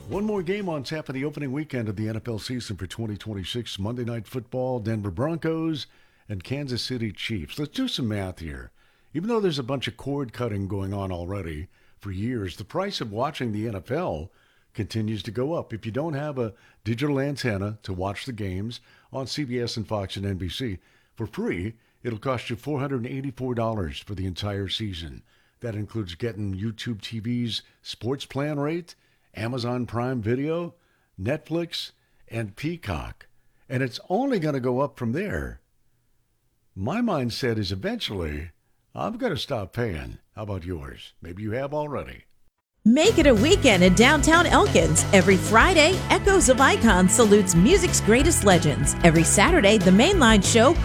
One more game on tap for the opening weekend of the NFL season for 2026. Monday Night Football, Denver Broncos, and Kansas City Chiefs. Let's do some math here. Even though there's a bunch of cord cutting going on already for years, the price of watching the NFL continues to go up. If you don't have a digital antenna to watch the games on CBS and Fox and NBC for free, it'll cost you $484 for the entire season. That includes getting YouTube TV's sports plan rate, Amazon Prime Video, Netflix, and Peacock. And it's only going to go up from there. My mindset is eventually, I'm going to stop paying. How about yours? Maybe you have already. Make it a weekend in downtown Elkins. Every Friday, Echoes of Icons salutes music's greatest legends. Every Saturday, the Mainline Show